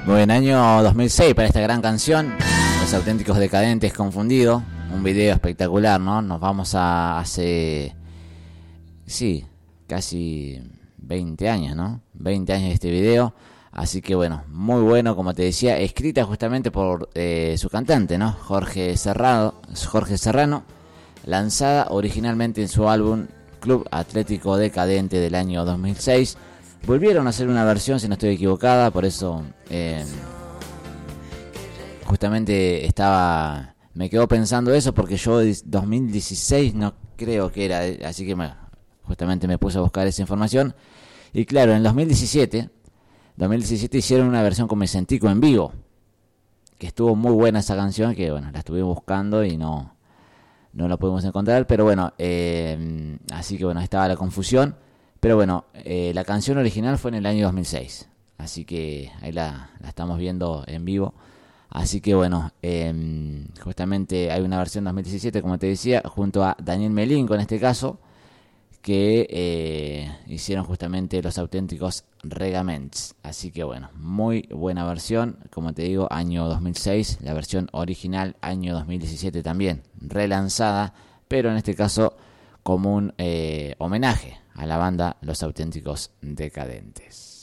Muy buen año 2006 para esta gran canción, Los Auténticos Decadentes Confundidos. Un video espectacular, ¿no? Nos vamos a hace... Sí, casi 20 años, ¿no? 20 años de este video. Así que bueno, muy bueno, como te decía, escrita justamente por su cantante, ¿no? Jorge Serrano, lanzada originalmente en su álbum Club Atlético Decadente del año 2006. Volvieron a hacer una versión, si no estoy equivocada, por eso justamente me quedo pensando eso, porque yo 2016 no creo que era, así que justamente me puse a buscar esa información. Y claro, en 2017 hicieron una versión con Vicentico en vivo, que estuvo muy buena esa canción, que bueno, la estuve buscando y no la pudimos encontrar, pero bueno, así que bueno, estaba la confusión. Pero bueno, la canción original fue en el año 2006, así que ahí la estamos viendo en vivo. Así que bueno, justamente hay una versión 2017, como te decía, junto a Daniel Melinco en este caso, que hicieron justamente Los Auténticos Regaments. Así que bueno, muy buena versión, como te digo, año 2006, la versión original año 2017 también, relanzada, pero en este caso como un homenaje a la banda Los Auténticos Decadentes.